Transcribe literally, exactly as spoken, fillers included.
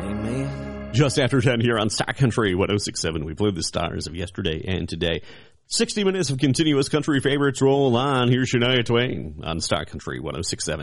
Amen. Just after ten here on Star Country one oh six point seven. We played the stars of yesterday and today. sixty minutes of continuous country favorites roll on. Here's Shania Twain on Star Country one oh six point seven.